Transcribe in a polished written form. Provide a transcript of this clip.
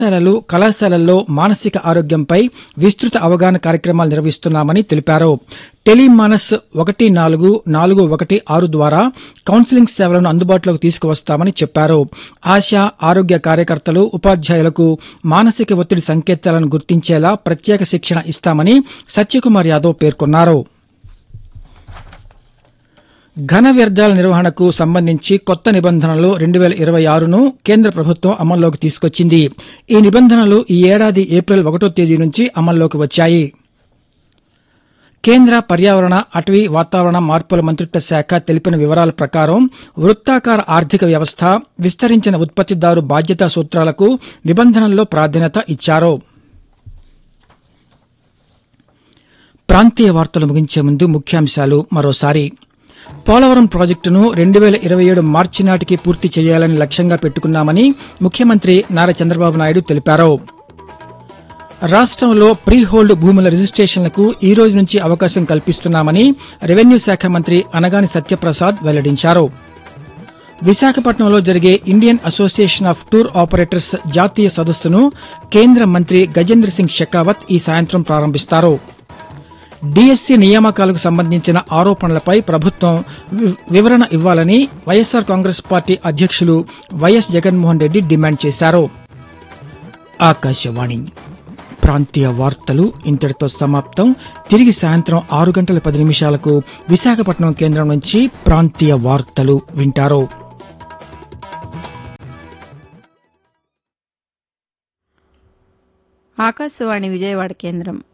కళాశాలల్లో మానసిక ఆరోగ్యంపై విస్తృత అవగాహన కార్యక్రమాలు నిర్వహిస్తున్నామని తెలిపారు. టెలిమానస్ 14416 ద్వారా కౌన్సిలింగ్ సేవలను అందుబాటులోకి తీసుకువస్తామని చెప్పారు. ఆశా, ఆరోగ్య కార్యకర్తలు, ఉపాధ్యాయులకు మానసిక ఒత్తిడి సంకేతాలను గుర్తించేలా ప్రత్యేక శిక్షణ ఇస్తామని సత్యకుమార్ యాదవ్ పేర్కొన్నారు. ఘన వ్యర్థాల నిర్వహణకు సంబంధించి కొత్త నిబంధనలు 2026ను కేంద్ర ప్రభుత్వం అమల్లోకి తీసుకొచ్చింది. ఈ నిబంధనలు ఈ ఏడాది ఏప్రిల్ 1వ తేదీ నుంచి అమల్లోకి వచ్చాయి. కేంద్ర పర్యావరణ, అటవీ, వాతావరణ మార్పుల మంత్రిత్వ శాఖ తెలిపిన వివరాల ప్రకారం వృత్తాకార ఆర్థిక వ్యవస్థ, విస్తరించిన ఉత్పత్తిదారు బాధ్యతా సూత్రాలకు నిబంధనల్లో ప్రాధాన్యత ఇచ్చారు. ప్రాంతీయ వార్తలు ముగించే ముందు ముఖ్యాంశాలు మరోసారి. పోలవరం ప్రాజెక్టును 2027 మార్చి నాటికి పూర్తి చేయాలని లక్ష్యంగా పెట్టుకున్నామని ముఖ్యమంత్రి నారా చంద్రబాబు నాయుడు తెలిపారు. రాష్ట్రంలో ప్రీ హోల్డ్ భూముల రిజిస్ట్రేషన్లకు ఈ రోజు నుంచి అవకాశం కల్పిస్తున్నామని రెవెన్యూ శాఖ మంత్రి అనగాని సత్యప్రసాద్ వెల్లడించారు. విశాఖపట్నంలో జరిగే Indian association of tour operators జాతీయ సదస్సును కేంద్ర మంత్రి గజేంద్ర సింగ్ షెకావత్ ఈ సాయంత్రం ప్రారంభిస్తారు. డీఎస్సీ నియామకాలకు సంబంధించిన ఆరోపణలపై ప్రభుత్వం వివరణ ఇవ్వాలని వైఎస్సార్ కాంగ్రెస్ పార్టీ అధ్యక్షులు వైఎస్ జగన్మోహన్ రెడ్డి డిమాండ్ చేశారు. ఆకాశవాణి ప్రాంతీయ వార్తలు ఇంతటితో సమాప్తం. తిరిగి సాయంత్రం 6:10 విశాఖపట్నం కేంద్రం నుంచి ప్రాంతీయ వార్తలు వింటారు. ఆకాశవాణి విజయవాడ కేంద్రం